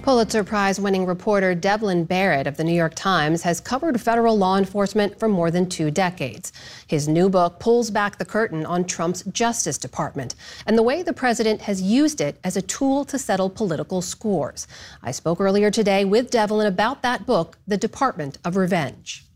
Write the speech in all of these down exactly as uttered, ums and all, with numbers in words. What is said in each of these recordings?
Pulitzer Prize-winning reporter Devlin Barrett of the New York Times has covered federal law enforcement for more than two decades. His new book pulls back the curtain on Trump's Justice Department and the way the president has used it as a tool to settle political scores. I spoke earlier today with Devlin about that book, The Department of Revenge.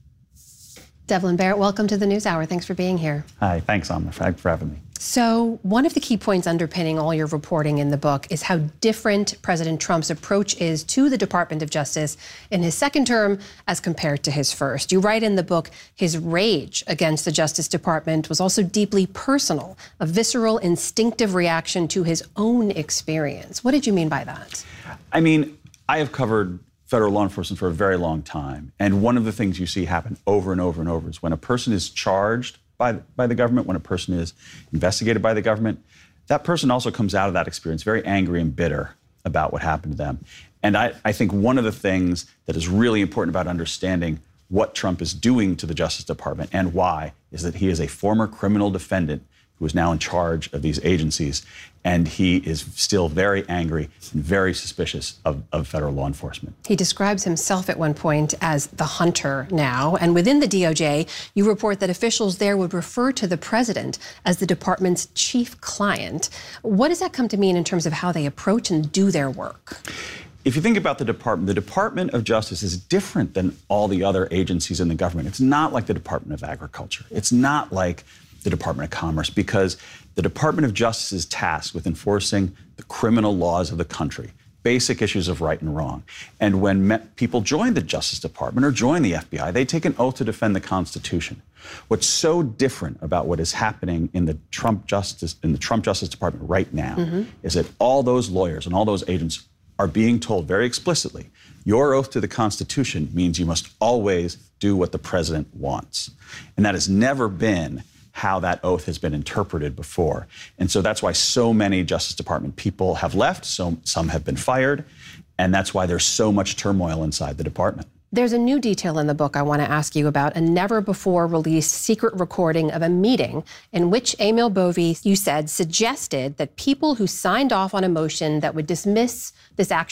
Devlin Barrett, welcome to the NewsHour. Thanks for being here. Hi, thanks, Amna, for having me. So one of the key points underpinning all your reporting in the book is how different President Trump's approach is to the Department of Justice in his second term as compared to his first. You write in the book, his rage against the Justice Department was also deeply personal, a visceral, instinctive reaction to his own experience. What did you mean by that? I mean, I have covered federal law enforcement for a very long time. And one of the things you see happen over and over and over is when a person is charged by, by the government, when a person is investigated by the government, that person also comes out of that experience very angry and bitter about what happened to them. And I, I think one of the things that is really important about understanding what Trump is doing to the Justice Department and why is that he is a former criminal defendant who is now in charge of these agencies, and he is still very angry and very suspicious of, of federal law enforcement. He describes himself at one point as the hunter now, and within the D O J, you report that officials there would refer to the president as the department's chief client. What does that come to mean in terms of how they approach and do their work? If you think about the department, the Department of Justice is different than all the other agencies in the government. It's not like the Department of Agriculture. It's not like the Department of Commerce, because the Department of Justice is tasked with enforcing the criminal laws of the country, basic issues of right and wrong. And when me- people join the Justice Department or join the F B I, they take an oath to defend the Constitution. What's so different about what is happening in the Trump Justice in the Trump Justice Department right now mm-hmm. is that all those lawyers and all those agents are being told very explicitly, your oath to the Constitution means you must always do what the president wants. And that has never been how that oath has been interpreted before. And so that's why so many Justice Department people have left, so some have been fired, and that's why there's so much turmoil inside the department. There's a new detail in the book I want to ask you about, a never-before-released secret recording of a meeting in which Emil Bovee, you said, suggested that people who signed off on a motion that would dismiss this action